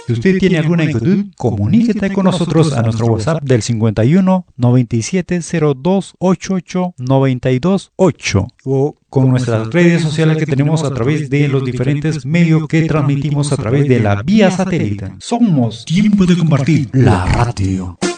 Si usted tiene alguna inquietud, comuníquete con nosotros a nuestro WhatsApp del 51 97 02 88 92 8 o con nuestras redes sociales que tenemos a través de los diferentes medios que transmitimos a través de la vía satélite. Somos Tiempo de Compartir, la radio.